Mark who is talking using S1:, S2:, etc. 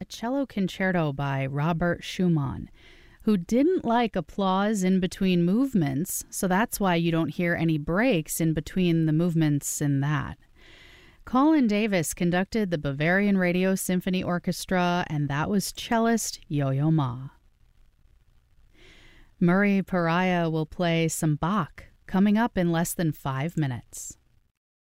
S1: cello concerto by Robert Schumann, who didn't like applause in between movements, so that's why you don't hear any breaks in between the movements in that. Colin Davis conducted the Bavarian Radio Symphony Orchestra, and that was cellist Yo-Yo Ma. Murray Pariah will play some Bach coming up in less than 5 minutes.